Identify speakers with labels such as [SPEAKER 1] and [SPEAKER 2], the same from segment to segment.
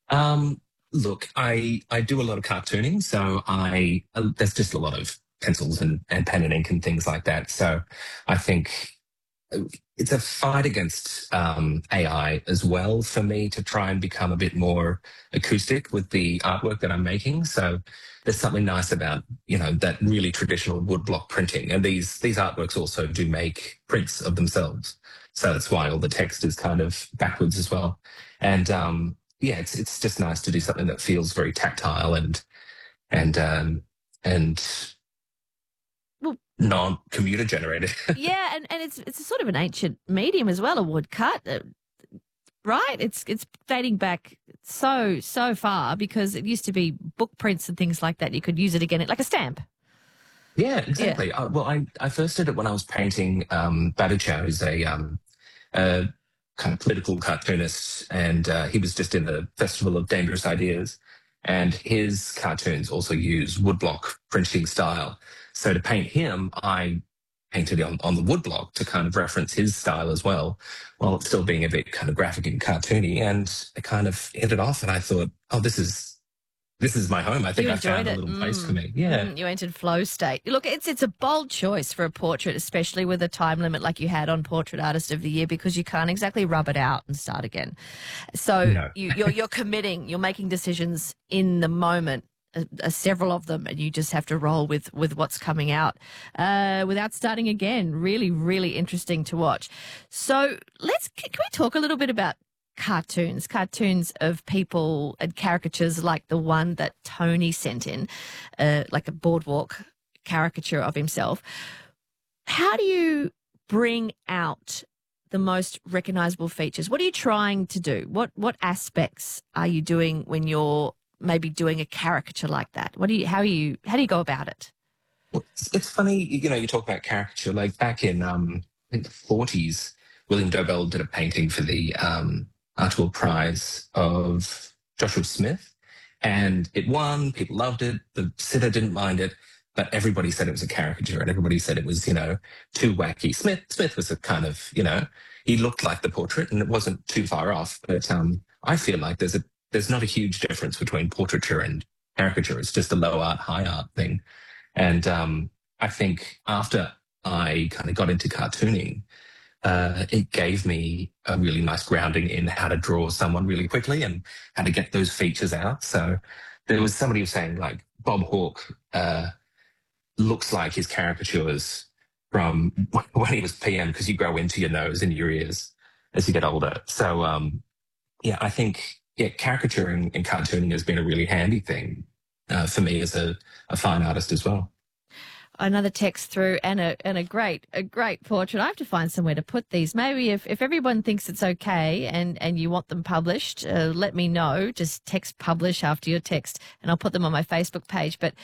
[SPEAKER 1] Um, Look, I do a lot of cartooning, so I there's just a lot of pencils and pen and ink and things like that. So I think it's a fight against AI as well for me to try and become a bit more acoustic with the artwork that I'm making. So there's something nice about, that really traditional woodblock printing. And these artworks also do make prints of themselves. So that's why all the text is kind of backwards as well. And yeah, it's just nice to do something that feels very tactile and and
[SPEAKER 2] Well,
[SPEAKER 1] non-computer generated.
[SPEAKER 2] yeah, and it's a sort of an ancient medium as well, a woodcut, right? It's dating back so far because it used to be book prints and things like that. You could use it again, like a stamp.
[SPEAKER 1] Yeah,
[SPEAKER 2] Yeah.
[SPEAKER 1] exactly. Well, I first did it when I was painting Bhattacharya, who's a kind of political cartoonist, and he was just in the Festival of Dangerous Ideas, and his cartoons also use woodblock printing style. So to paint him, I painted on the woodblock to kind of reference his style as well, while it's still being a bit kind of graphic and cartoony. And it kind of hit it off, and I thought, oh, this is my home. I think
[SPEAKER 2] You
[SPEAKER 1] I
[SPEAKER 2] enjoyed
[SPEAKER 1] found a
[SPEAKER 2] it.
[SPEAKER 1] little place for me. Yeah.
[SPEAKER 2] You entered flow state. Look, it's a bold choice for a portrait, especially with a time limit like you had on Portrait Artist of the Year, because you can't exactly rub it out and start again. So
[SPEAKER 1] No.
[SPEAKER 2] you're committing, you're making decisions in the moment. Several of them, and you just have to roll with what's coming out without starting again. Really, really interesting to watch. So can we talk a little bit about cartoons of people and caricatures like the one that Tony sent in, like a boardwalk caricature of himself. How do you bring out the most recognizable features? What are you trying to do? What aspects are you doing when you're maybe doing a caricature like that? How do you go about it?
[SPEAKER 1] Well, it's funny, you talk about caricature. Like back in, I think the 40s, William Dobell did a painting for the Artwork Prize of Joshua Smith, and it won. People loved it. The sitter didn't mind it, but everybody said it was a caricature, and everybody said it was, too wacky. Smith was a kind of, he looked like the portrait, and it wasn't too far off. But I feel like there's not a huge difference between portraiture and caricature. It's just a low art, high art thing. And I think after I kind of got into cartooning, it gave me a really nice grounding in how to draw someone really quickly and how to get those features out. So there was somebody who was saying like Bob Hawke looks like his caricatures from when he was PM because you grow into your nose and your ears as you get older. So yeah, I think caricaturing and cartooning has been a really handy thing for me as a fine artist as well.
[SPEAKER 2] Another text through and a great portrait. I have to find somewhere to put these. Maybe if everyone thinks it's okay and you want them published, let me know. Just text publish after your text, and I'll put them on my Facebook page. But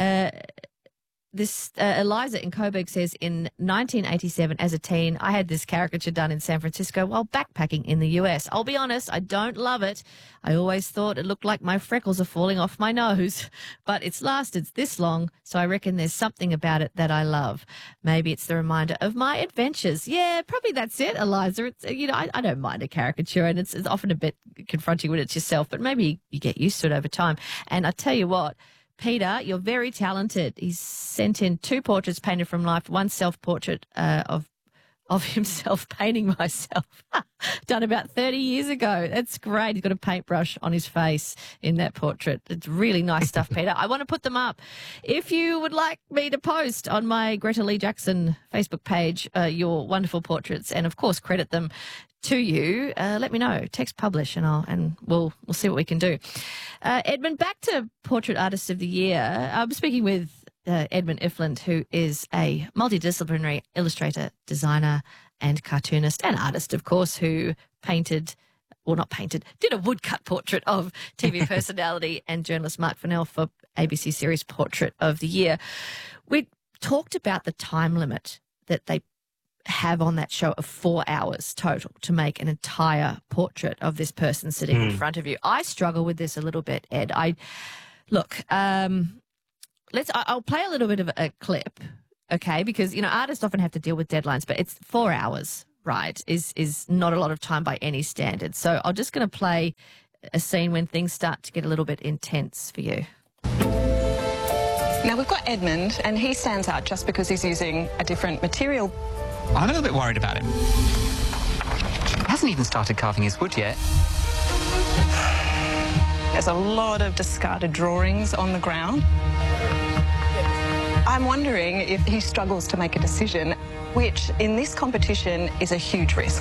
[SPEAKER 2] this Eliza in Coburg says, in 1987, as a teen, I had this caricature done in San Francisco while backpacking in the US. I'll be honest, I don't love it. I always thought it looked like my freckles are falling off my nose, but it's lasted this long, so I reckon there's something about it that I love. Maybe it's the reminder of my adventures. Yeah, probably that's it, Eliza. It's, I don't mind a caricature, and it's often a bit confronting when it's yourself, but maybe you get used to it over time. And I tell you what, Peter, you're very talented. He's sent in 2 portraits painted from life, one self-portrait of himself painting myself, done about 30 years ago. That's great. He's got a paintbrush on his face in that portrait. It's really nice stuff, Peter. I want to put them up. If you would like me to post on my Greta Lee Jackson Facebook page your wonderful portraits and, of course, credit them to you, let me know. Text publish and we'll see what we can do. Edmund, back to Portrait Artist of the Year. I'm speaking with Edmund Ifland, who is a multidisciplinary illustrator, designer, and cartoonist, and artist, of course, who did a woodcut portrait of TV personality and journalist Mark Fennell for ABC series Portrait of the Year. We talked about the time limit that they have on that show of 4 hours total to make an entire portrait of this person sitting in front of you. I struggle with this a little bit, Ed. I'll play a little bit of a clip, okay? Because, artists often have to deal with deadlines, but it's 4 hours, right, is not a lot of time by any standard. So I'm just going to play a scene when things start to get a little bit intense for you?
[SPEAKER 3] Now, we've got Edmund, and he stands out just because he's using a different material.
[SPEAKER 4] I'm a little bit worried about him. He hasn't even started carving his wood yet.
[SPEAKER 3] There's a lot of discarded drawings on the ground. I'm wondering if he struggles to make a decision, which in this competition is a huge risk.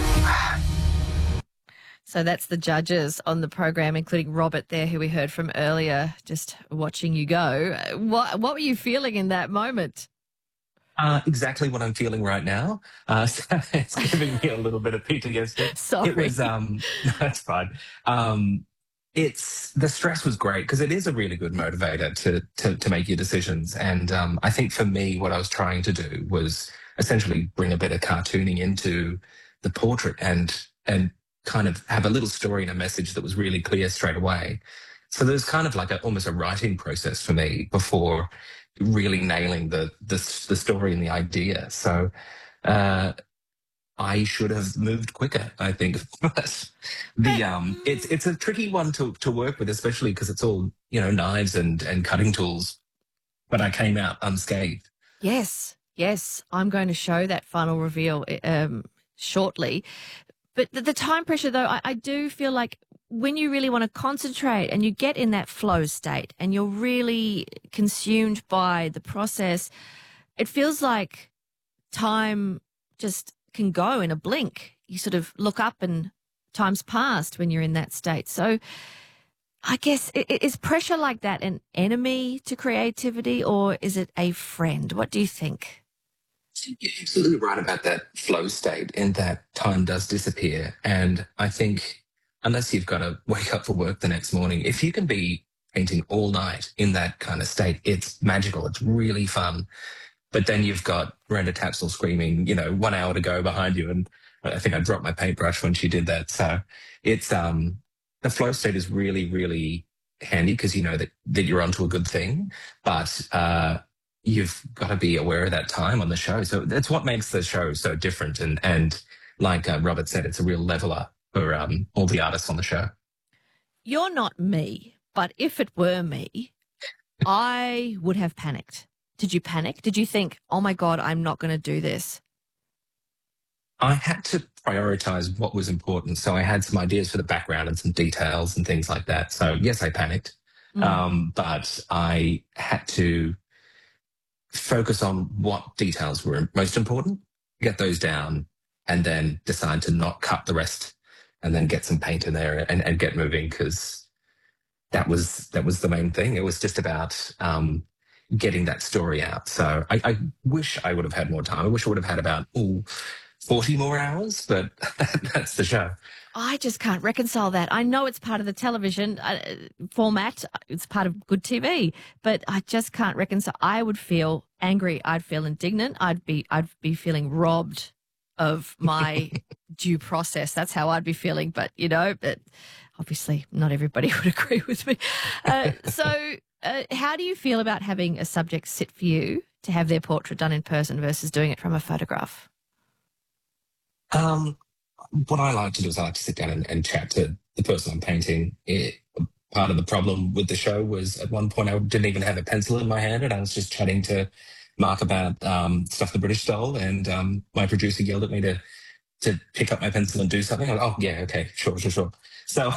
[SPEAKER 2] So that's the judges on the program, including Robert there, who we heard from earlier, just watching you go. What were you feeling in that moment?
[SPEAKER 1] Exactly what I'm feeling right now. So it's giving me a little bit of PTSD.
[SPEAKER 2] Sorry.
[SPEAKER 1] It was, no, that's fine. It's the stress was great because it is a really good motivator to make your decisions. And I think for me, what I was trying to do was essentially bring a bit of cartooning into the portrait and kind of have a little story and a message that was really clear straight away. So there's kind of like almost a writing process for me before really nailing the story and the idea. So I should have moved quicker, I think. But it's a tricky one to work with, especially because it's all, knives and cutting tools. But I came out unscathed.
[SPEAKER 2] Yes. I'm going to show that final reveal shortly. But the time pressure, though, I do feel like when you really want to concentrate and you get in that flow state and you're really consumed by the process, it feels like time just can go in a blink. You sort of look up and time's passed when you're in that state. So I guess, is pressure like that an enemy to creativity or is it a friend? What do you think?
[SPEAKER 1] You're absolutely right about that flow state in that time does disappear. And I think unless you've got to wake up for work the next morning, if you can be painting all night in that kind of state, it's magical. It's really fun. But then you've got Miranda Tapsell screaming, 1 hour to go behind you. And I think I dropped my paintbrush when she did that. So it's the flow state is really, really handy because you know that you're onto a good thing. But you've got to be aware of that time on the show. So that's what makes the show so different. And like Robert said, it's a real leveler for all the artists on the show.
[SPEAKER 2] You're not me, but if it were me, I would have panicked. Did you panic? Did you think, oh my God, I'm not going to do this?
[SPEAKER 1] I had to prioritize what was important. So I had some ideas for the background and some details and things like that. So yes, I panicked. But I had to focus on what details were most important, get those down, and then decide to not cut the rest and then get some paint in there and get moving because that was the main thing. It was just about getting that story out. So I wish I would have had more time. I wish I would have had about 40 more hours, but that's the show.
[SPEAKER 2] I just can't reconcile that. I know it's part of the television format. It's part of good TV, but I just can't reconcile. I would feel angry. I'd feel indignant. I'd be feeling robbed of my due process. That's how I'd be feeling. But, but obviously not everybody would agree with me. So how do you feel about having a subject sit for you to have their portrait done in person versus doing it from a photograph?
[SPEAKER 1] What I like to do is I like to sit down and chat to the person I'm painting. Part of the problem with the show was at one point I didn't even have a pencil in my hand and I was just chatting to Mark about stuff the British stole, and my producer yelled at me to pick up my pencil and do something. I'm like, oh yeah, okay, sure. So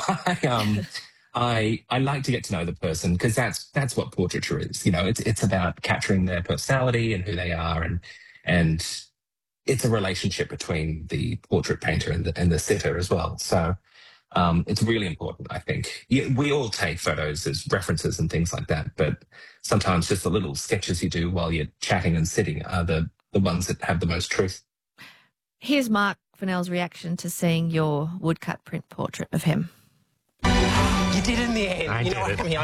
[SPEAKER 1] I like to get to know the person because that's what portraiture is. It's about capturing their personality and who they are, and it's a relationship between the portrait painter and the sitter as well. So it's really important, I think. We all take photos as references and things like that, but sometimes just the little sketches you do while you're chatting and sitting are the ones that have the most truth.
[SPEAKER 2] Here's Mark Fennell's reaction to seeing your woodcut print portrait of him.
[SPEAKER 5] You did it in the end. I know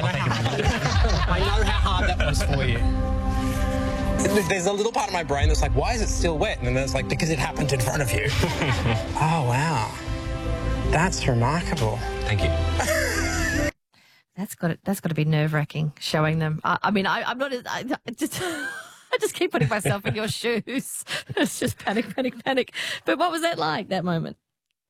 [SPEAKER 5] how hard that was for you. There's a little part of my brain that's like, why is it still wet? And then it's like, because it happened in front of you. Oh, wow. That's remarkable.
[SPEAKER 1] Thank you.
[SPEAKER 2] That's got to be nerve-wracking showing them. I'm not. I just keep putting myself in your shoes. It's just panic. But what was that like, that moment?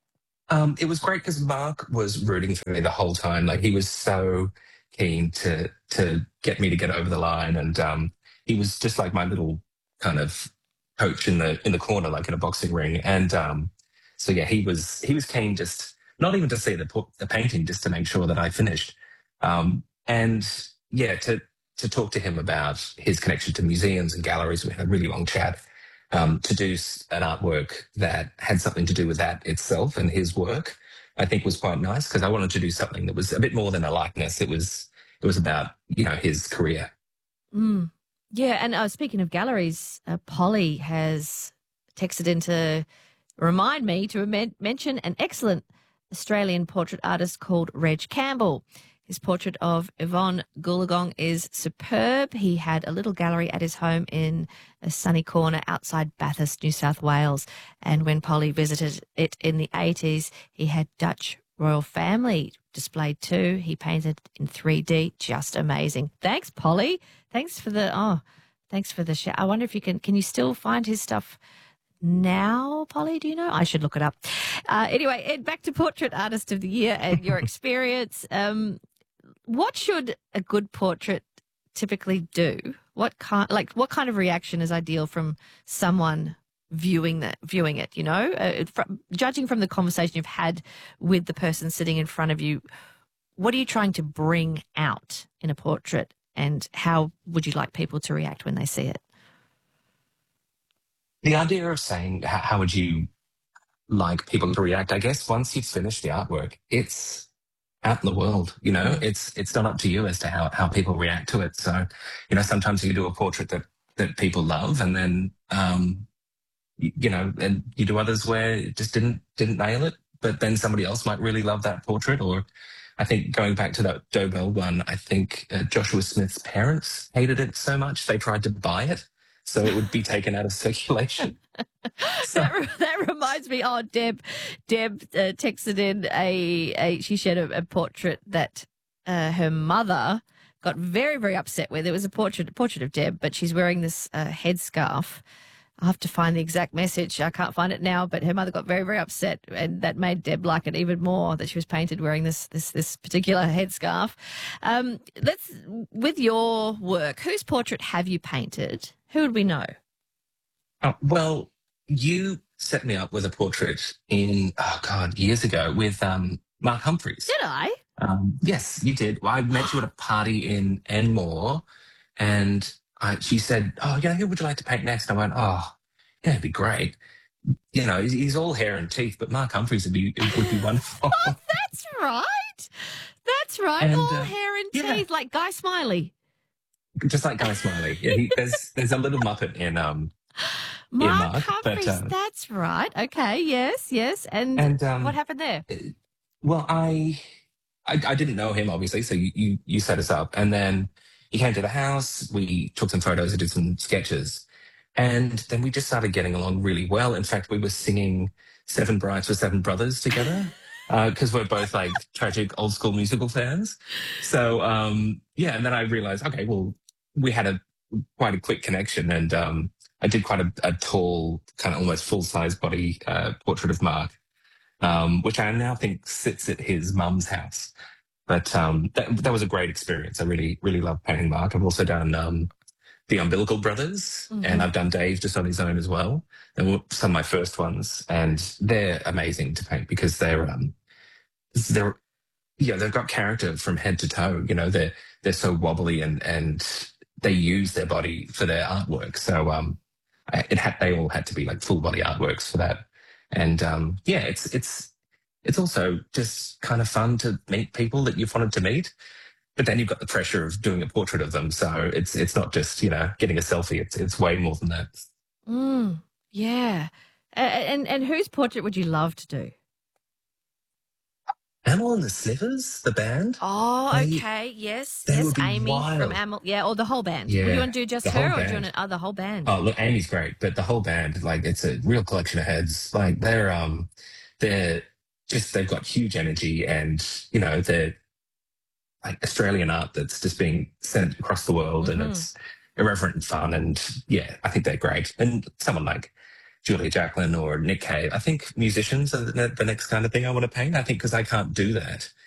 [SPEAKER 1] It was great because Mark was rooting for me the whole time. Like he was so keen to get me to get over the line, and he was just like my little kind of coach in the corner, like in a boxing ring. And so yeah, he was keen just not even to see the painting, just to make sure that I finished. And yeah, to talk to him about his connection to museums and galleries. We had a really long chat. To do an artwork that had something to do with that itself and his work, I think was quite nice because I wanted to do something that was a bit more than a likeness. It was about his career.
[SPEAKER 2] Mm. Yeah, and speaking of galleries, Polly has texted in to remind me to mention an excellent Australian portrait artist called Reg Campbell. His portrait of Yvonne Goolagong is superb. He had a little gallery at his home in a sunny corner outside Bathurst, New South Wales. And when Polly visited it in the 80s, he had Dutch royal family displayed too. He painted in 3D, just amazing. Thanks, Polly. Thanks for the share. I wonder if can you still find his stuff now, Polly? Do you know? I should look it up. Anyway, Ed, back to Portrait Artist of the Year and your experience. What should a good portrait typically do? What kind of reaction is ideal from someone viewing it? Judging from the conversation you've had with the person sitting in front of you, what are you trying to bring out in a portrait, and how would you like people to react when they see it?
[SPEAKER 1] The idea of saying how would you like people to react, I guess once you've finished the artwork, it's out in the world, it's not up to you as to how people react to it. So, sometimes you do a portrait that people love, and then, and you do others where it just didn't nail it, but then somebody else might really love that portrait. Or I think going back to that Dobell one, I think Joshua Smith's parents hated it so much they tried to buy it so it would be taken out of circulation. So.
[SPEAKER 2] That reminds me. Oh, Deb texted in she shared a portrait that her mother got very, very upset with. It was a portrait of Deb, but she's wearing this headscarf. I have to find the exact message. I can't find it now, but her mother got very, very upset, and that made Deb like it even more that she was painted wearing this particular headscarf. With your work, whose portrait have you painted? Who would we know?
[SPEAKER 1] Well, you set me up with a portrait years ago with Mark Humphreys.
[SPEAKER 2] Did I?
[SPEAKER 1] Yes, you did. Well, I met you at a party in Enmore, and she said, "Oh, who would you like to paint next?" I went, "Oh, yeah, it'd be great. He's all hair and teeth, but Mark Humphreys would be wonderful."
[SPEAKER 2] Oh, that's right. That's right.
[SPEAKER 1] And,
[SPEAKER 2] all hair and teeth, like Guy Smiley.
[SPEAKER 1] Just like Guy Smiley. Yeah, there's a little Muppet in
[SPEAKER 2] Mark Humphreys, that's right. Okay, yes. And what happened there?
[SPEAKER 1] Well, I didn't know him, obviously, so you set us up. And then he came to the house, we took some photos and did some sketches. And then we just started getting along really well. In fact, we were singing Seven Brides for Seven Brothers together because we're both like tragic old school musical fans. So, and then I realized, okay, well, we had quite a quick connection, and I did quite a tall, kind of almost full-size body portrait of Mark, which I now think sits at his mum's house. But that was a great experience. I really, really love painting Mark. I've also done the Umbilical Brothers, and I've done Dave just on his own as well. They were some of my first ones, and they're amazing to paint because they've got character from head to toe. They're so wobbly and they use their body for their artwork. So they all had to be like full body artworks for that. And it's also just kind of fun to meet people that you've wanted to meet, but then you've got the pressure of doing a portrait of them. So it's not just getting a selfie. It's way more than that.
[SPEAKER 2] Yeah. And whose portrait would you love to do?
[SPEAKER 1] Amyl and the Sniffers, the band.
[SPEAKER 2] Oh, okay. Yes.
[SPEAKER 1] Would be
[SPEAKER 2] Amy
[SPEAKER 1] wild.
[SPEAKER 2] from Amyl. Yeah, or the whole band.
[SPEAKER 1] Yeah,
[SPEAKER 2] Would you want to do just
[SPEAKER 1] the
[SPEAKER 2] her,
[SPEAKER 1] whole
[SPEAKER 2] or do you
[SPEAKER 1] band.
[SPEAKER 2] want the whole band?
[SPEAKER 1] Oh, look, Amy's great, but the whole band, like, it's a real collection of heads. Like, they've got huge energy, and they're like Australian art that's just being sent across the world, and it's irreverent and fun, and yeah, I think they're great. And someone like Julia Jacklin or Nick Cave. I think musicians are the next kind of thing I want to paint. I think because I can't do that.